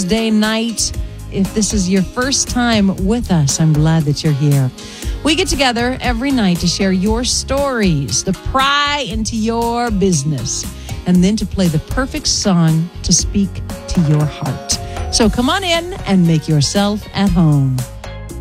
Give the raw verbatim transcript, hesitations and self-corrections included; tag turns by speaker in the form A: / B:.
A: Thursday night. If this is your first time with us, I'm glad that you're here. We get together every night to share your stories, to pry into your business, and then to play the perfect song to speak to your heart. So come on in and make yourself at home.